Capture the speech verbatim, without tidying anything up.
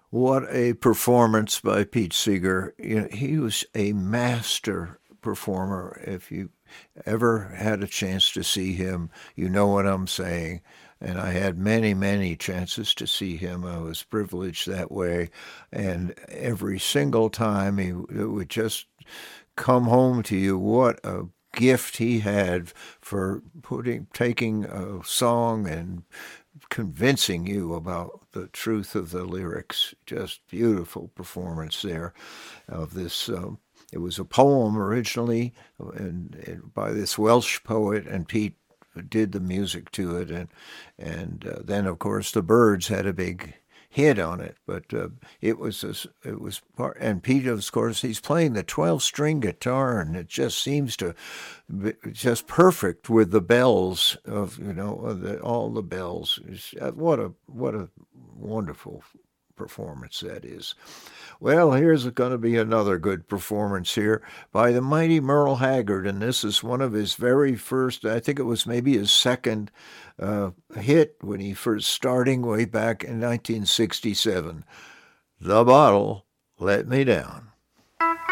What a performance by Pete Seeger. You know, he was a master performer. If you ever had a chance to see him, you know what I'm saying. And I had many, many chances to see him. I was privileged that way. And every single time he it would just come home to you. What a gift he had for putting taking a song and convincing you about the truth of the lyrics. Just beautiful performance there of this. Um, it was a poem originally, and, and by this Welsh poet, and Pete did the music to it, and and uh, then of course the Byrds had a big hit on it. But uh, it was a, it was part, and Pete, of course, he's playing the twelve string guitar, and it just seems to be just perfect with the bells of you know of the, all the bells. It's, uh, what a what a wonderful performance that is. Well, here's going to be another good performance here by the mighty Merle Haggard, and this is one of his very first, I think it was maybe his second uh, hit when he first starting way back in nineteen sixty-seven. The Bottle Let Me Down.